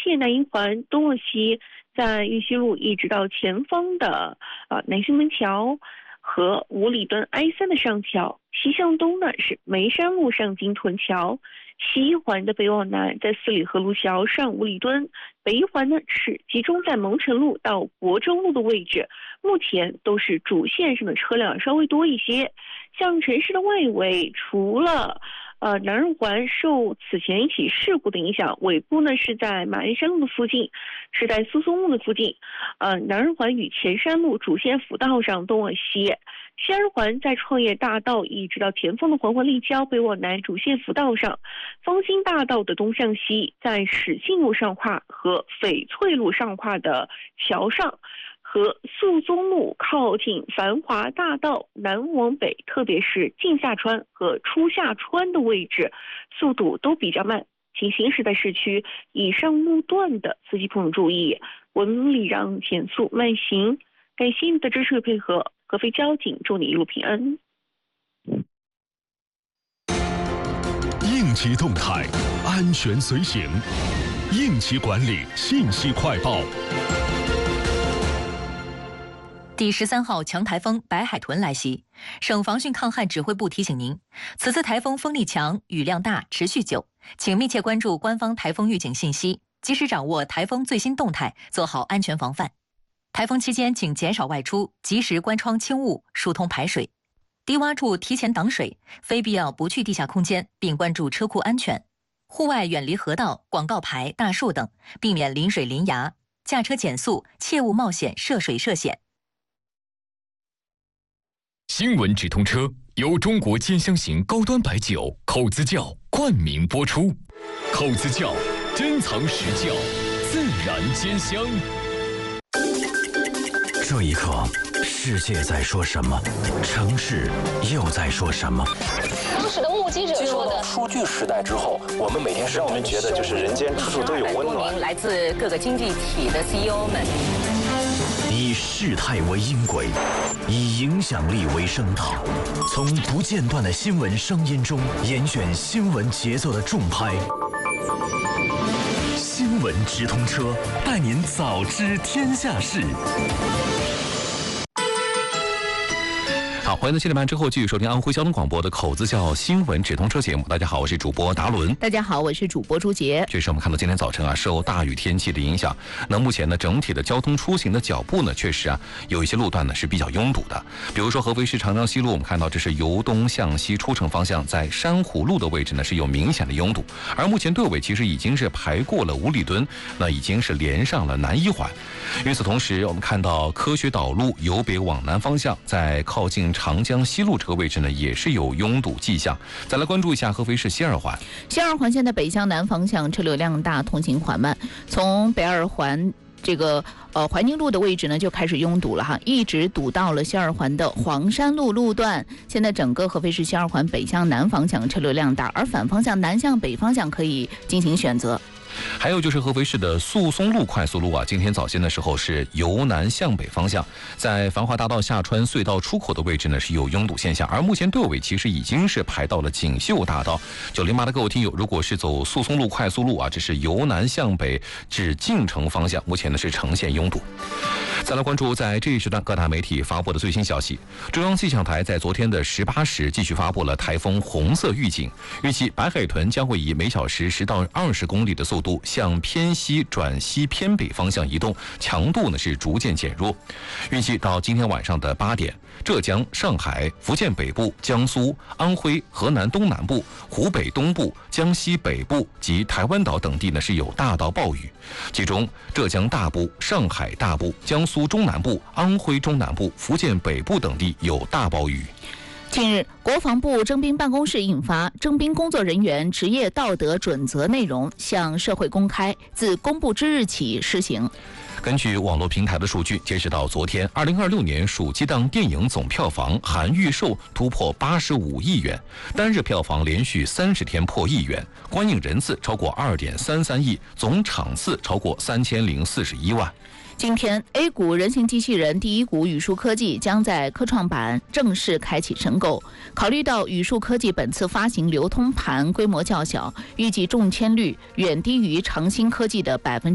线南一环东往西，在玉溪路一直到前方的南新门桥和五里墩 I3 的上桥，西向东呢是梅山路上京屯桥，西一环的北往南在四里河路桥上五里墩，北一环呢是集中在蒙城路到亳州路的位置，目前都是主线上的车辆稍微多一些。像城市的外围，除了南二环受此前一起事故的影响，尾部呢是在马鞍山路的附近，是在苏松路的附近。南二环与前山路主线辅道上东往西，西二环在创业大道一直到前锋的环环立交北往南主线辅道上，方兴大道的东向西，在始信路上化和翡翠路上化的桥上，和宿松路靠近繁华大道南往北，特别是进下川和出下川的位置，速度都比较慢，请行驶在市区以上路段的司机朋友注意，文礼让减速慢行。感谢你的支持配合，合肥交警祝你一路平安。 应急动态，安全随行，应急管理信息快报。 第13号强台风白海豚来袭，省防汛抗旱指挥部提醒您，此次台风风力强，雨量大，持续久，请密切关注官方台风预警信息，及时掌握台风最新动态，做好安全防范。台风期间，请减少外出，及时关窗清雾，疏通排水。低洼处提前挡水，非必要不去地下空间，并关注车库安全。户外远离河道、广告牌、大树等，避免临水临崖。驾车减速，切勿冒险涉水涉险。 新闻直通车由中国尖香型高端白酒口子窖冠名播出，口子窖珍藏实窖，自然尖香。 这一刻，世界在说什么？城市又在说什么？ 当时的目击者说的， 数据时代之后，我们每天让我们觉得就是人间处处都有温暖。 来自各个经济体的 CEO 们， 以事态为音轨，以影响力为声道，从不间断的新闻声音中严选新闻节奏的重拍。新闻直通车，带您早知天下事。 好，欢迎在7点半之后继续收听安徽交通广播的口子窖新闻直通车节目。大家好，我是主播达伦。 大家好，我是主播朱杰。 这是我们看到今天早晨受大雨天气的影响，那目前呢，整体的交通出行的脚步呢，确实有一些路段呢是比较拥堵的。比如说合肥市长江西路，我们看到这是由东向西出城方向，在山湖路的位置呢是有明显的拥堵，而目前队尾其实已经是排过了五里墩，那已经是连上了南一环。与此同时，我们看到科学岛路由北往南方向，在靠近长江西路这个位置呢，也是有拥堵迹象。再来关注一下合肥市西二环。 西二环现在北向南方向车流量大，通行缓慢。从北二环这个怀宁路的位置呢就开始拥堵了哈，一直堵到了西二环的黄山路路段。现在整个合肥市西二环北向南方向车流量大，而反方向南向北方向可以进行选择。 还有就是合肥市的宿松路快速路今天早先的时候是由南向北方向，在繁华大道下穿隧道出口的位置呢是有拥堵现象，而目前队尾其实已经是排到了锦绣大道。908的各位听友，如果是走宿松路快速路这是由南向北至晋城方向，目前呢是呈现拥堵。再来关注在这一时段各大媒体发布的最新消息。中央气象台在昨天的18时继续发布了台风红色预警，预计白海豚将会以每小时10到20公里的速度向偏西转西偏北方向移动，强度呢是逐渐减弱。预计到今天晚上的8点，浙江、上海、福建北部、江苏、安徽、河南东南部、湖北东部、江西北部及台湾岛等地呢是有大到暴雨，其中浙江大部、上海大部、江苏中南部、安徽中南部、福建北部等地有大暴雨。 近日，国防部征兵办公室印发《征兵工作人员职业道德准则》内容，向社会公开，自公布之日起施行。 根据网络平台的数据，截止到昨天，2026年暑期档电影总票房含预售突破85亿元，单日票房连续30天破亿元，观影人次超过2.33亿，总场次超过3041万。 今天 A 股人形机器人第一股宇树科技将在科创板正式开启申购。考虑到宇树科技本次发行流通盘规模较小，预计中签率远低于长兴科技的